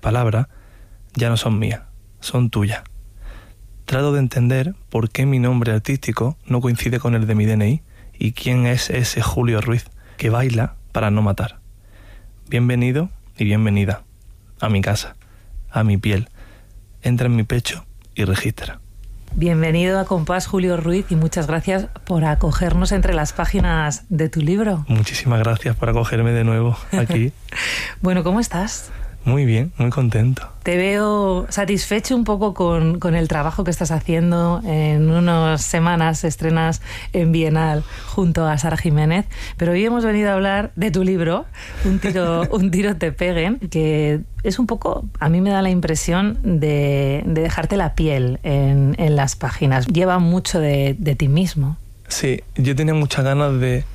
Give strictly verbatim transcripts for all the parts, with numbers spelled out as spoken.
palabras ya no son mías, son tuyas. Trato de entender por qué mi nombre artístico no coincide con el de mi D N I y quién es ese Julio Ruiz que baila para no matar. Bienvenido y bienvenida a mi casa, a mi piel. Entra en mi pecho y registra. Bienvenido a Compás, Julio Ruiz, y muchas gracias por acogernos entre las páginas de tu libro. Muchísimas gracias por acogerme de nuevo aquí. Bueno, ¿cómo estás? Muy bien, muy contento. Te veo satisfecho un poco con, con el trabajo que estás haciendo. En unas semanas estrenas en Bienal junto a Sara Jiménez, pero hoy hemos venido a hablar de tu libro, Un tiro, un tiro te peguen, que es un poco, a mí me da la impresión de, de dejarte la piel en, en las páginas. Lleva mucho de, de ti mismo. Sí, yo tenía muchas ganas de,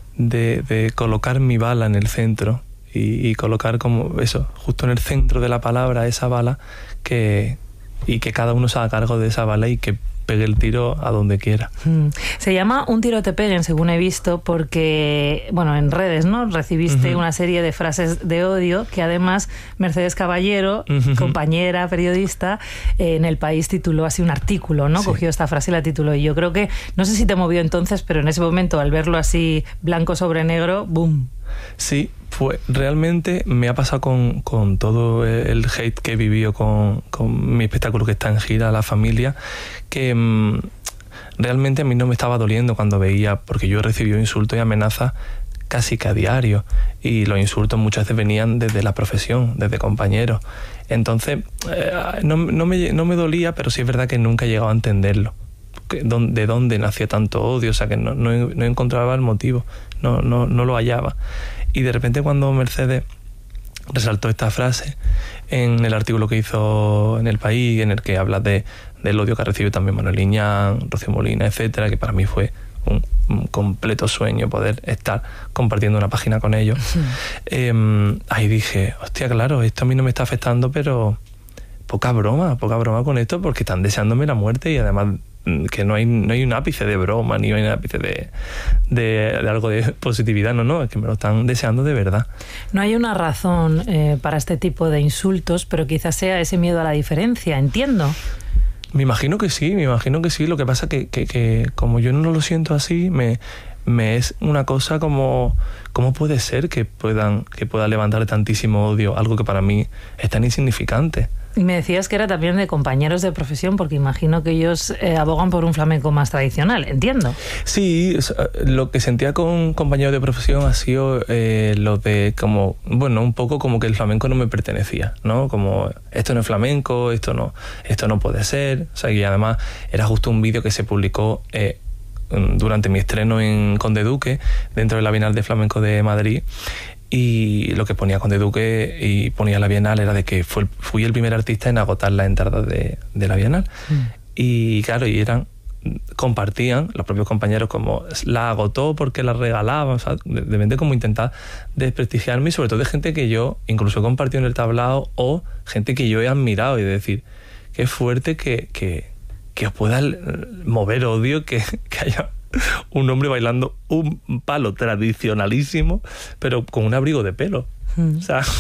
de, de colocar mi bala en el centro. Y, y colocar como eso, justo en el centro de la palabra, esa bala, que, y que cada uno se haga cargo de esa bala y que pegue el tiro a donde quiera. Mm. Se llama Un tiro te peguen, según he visto, porque, bueno, en redes, ¿no? Recibiste uh-huh. una serie de frases de odio que además Mercedes Caballero, uh-huh. compañera, periodista, eh, en El País tituló así un artículo, ¿no? Sí. Cogió esta frase y la tituló. Y yo creo que, no sé si te movió entonces, pero en ese momento, al verlo así blanco sobre negro, ¡boom! Sí, pues realmente me ha pasado con, con todo el hate que he vivido con, con mi espectáculo que está en gira, La Familia, que mmm, realmente a mí no me estaba doliendo cuando veía, porque yo he recibido insultos y amenazas casi que a diario, y los insultos muchas veces venían desde la profesión, desde compañeros. Entonces, eh, no, no, me, no me dolía, pero sí es verdad que nunca he llegado a entenderlo. De dónde nacía tanto odio, o sea que no, no, no encontraba el motivo, no, no, no lo hallaba. Y de repente cuando Mercedes resaltó esta frase en el artículo que hizo en El País, en el que habla de, del odio que ha recibido también Manuel Liñán, Rocío Molina, etcétera, que para mí fue un, un completo sueño poder estar compartiendo una página con ellos, sí. eh, ahí dije, hostia, claro, esto a mí no me está afectando, pero poca broma, poca broma con esto, porque están deseándome la muerte y además que no hay, no hay un ápice de broma, ni hay un ápice de, de, de algo de positividad, no, no, es que me lo están deseando de verdad. No hay una razón eh, para este tipo de insultos, pero quizás sea ese miedo a la diferencia, entiendo. Me imagino que sí, me imagino que sí, lo que pasa que, que, que como yo no lo siento así, me, me es una cosa como, ¿cómo puede ser que puedan, que pueda levantar tantísimo odio, algo que para mí es tan insignificante? Y me decías que era también de compañeros de profesión, porque imagino que ellos eh, abogan por un flamenco más tradicional, entiendo. Sí, lo que sentía con compañeros de profesión ha sido eh, lo de como, bueno, un poco como que el flamenco no me pertenecía, ¿no? Como, esto no es flamenco, esto no, esto no puede ser. O sea, y además era justo un vídeo que se publicó eh, durante mi estreno en Conde Duque, dentro de la Bienal de Flamenco de Madrid. Y lo que ponía Conde Duque y ponía la Bienal era de que fue, fui el primer artista en agotar las entradas de, de la Bienal. Mm. Y claro, y eran, compartían los propios compañeros como la agotó porque la regalaba, o sea, de, de repente como intentar desprestigiarme, y sobre todo de gente que yo incluso he compartido en el tablao o gente que yo he admirado, y de decir, qué fuerte que, que, que os pueda mover odio, que, que haya un hombre bailando un palo tradicionalísimo, pero con un abrigo de pelo. Mm. O sea,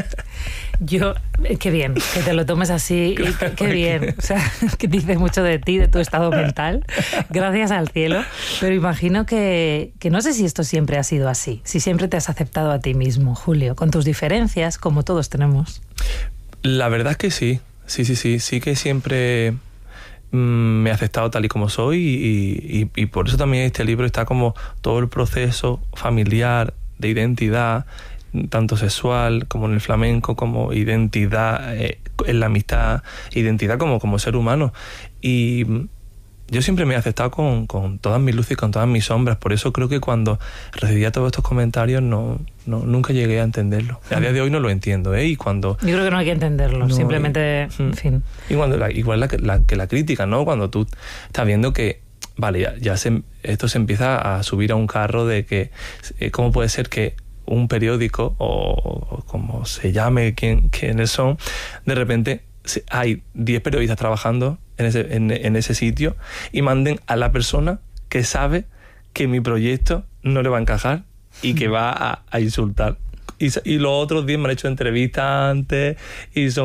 yo, qué bien, que te lo tomes así, claro, y qué, qué bien, o sea, que dice mucho de ti, de tu estado mental, gracias al cielo, pero imagino que, que no sé si esto siempre ha sido así, si siempre te has aceptado a ti mismo, Julio, con tus diferencias, como todos tenemos. La verdad es que sí, sí, sí, sí, sí que siempre me he aceptado tal y como soy, y, y, y por eso también este libro está como todo el proceso familiar de identidad, tanto sexual como en el flamenco, como identidad eh, en la amistad, identidad como, como ser humano. Y yo siempre me he aceptado con, con todas mis luces y con todas mis sombras. Por eso creo que cuando recibía todos estos comentarios no, no nunca llegué a entenderlo. A día de hoy no lo entiendo, ¿eh? Y cuando yo creo que no hay que entenderlo, no, simplemente, y, en fin. Y cuando la, igual la, la, que la crítica, ¿no? Cuando tú estás viendo que vale, ya, ya se, esto se empieza a subir a un carro de que eh, cómo puede ser que un periódico o, o como se llame, quién, quiénes son, de repente hay diez periodistas trabajando en ese, en, en ese sitio y manden a la persona que sabe que mi proyecto no le va a encajar y que va a, a insultar. Y, y los otros diez me han hecho entrevistas antes y son